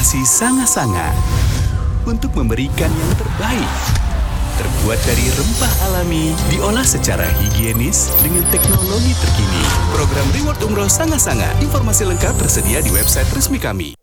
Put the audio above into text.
Formasi Sanga-Sanga untuk memberikan yang terbaik. Terbuat dari rempah alami, diolah secara higienis dengan teknologi terkini. Program Reward Umroh Sanga-Sanga. Informasi lengkap tersedia di website resmi kami.